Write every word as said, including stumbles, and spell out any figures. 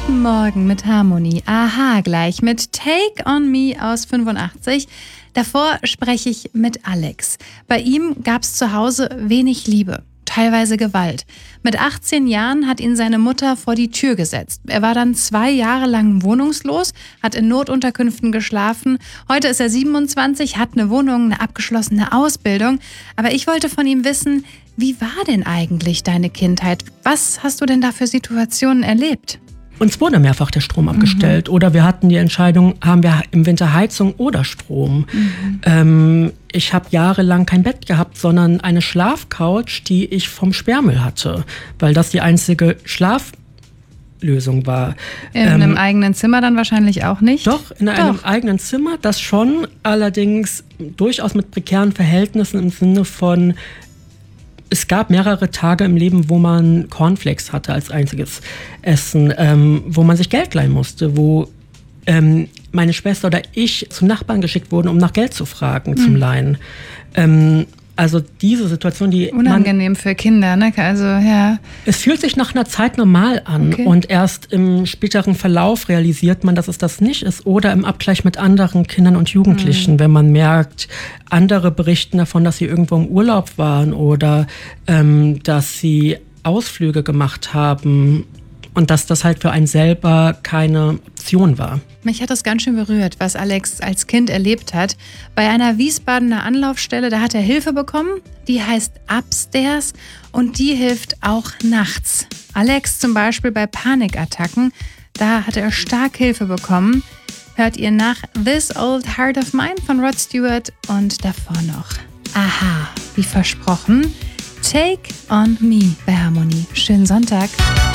Guten Morgen mit Harmonie. Aha, gleich mit Take on Me aus fünfundachtzig. Davor spreche ich mit Alex. Bei ihm gab es zu Hause wenig Liebe, teilweise Gewalt. Mit achtzehn Jahren hat ihn seine Mutter vor die Tür gesetzt. Er war dann zwei Jahre lang wohnungslos, hat in Notunterkünften geschlafen. Heute ist er siebenundzwanzig, hat eine Wohnung, eine abgeschlossene Ausbildung. Aber ich wollte von ihm wissen, wie war denn eigentlich deine Kindheit? Was hast du denn da für Situationen erlebt? Uns wurde mehrfach der Strom abgestellt. Mhm. Oder wir hatten die Entscheidung, haben wir im Winter Heizung oder Strom. Mhm. Ähm, ich habe jahrelang kein Bett gehabt, sondern eine Schlafcouch, die ich vom Sperrmüll hatte, weil das die einzige Schlaflösung war. In ähm, einem eigenen Zimmer dann wahrscheinlich auch nicht? Doch, in doch. einem eigenen Zimmer, das schon, allerdings durchaus mit prekären Verhältnissen im Sinne von, es gab mehrere Tage im Leben, wo man Cornflakes hatte als einziges Essen, ähm, wo man sich Geld leihen musste, wo ähm, meine Schwester oder ich zu Nachbarn geschickt wurden, um nach Geld zu fragen, mhm. zum Leihen. Ähm, also diese Situation, die unangenehm man, für Kinder, ne? Also ja. Es fühlt sich nach einer Zeit normal an, okay. Und erst im späteren Verlauf realisiert man, dass es das nicht ist, oder im Abgleich mit anderen Kindern und Jugendlichen, mhm. wenn man merkt, andere berichten davon, dass sie irgendwo im Urlaub waren oder ähm, dass sie Ausflüge gemacht haben und dass das halt für einen selber keine Option war. Mich hat das ganz schön berührt, was Alex als Kind erlebt hat. Bei einer Wiesbadener Anlaufstelle, da hat er Hilfe bekommen, die heißt Upstairs und die hilft auch nachts. Alex zum Beispiel bei Panikattacken, da hat er stark Hilfe bekommen. Hört ihr nach This Old Heart of Mine von Rod Stewart und davor noch Aha, wie versprochen, Take on Me bei Harmonie. Schönen Sonntag.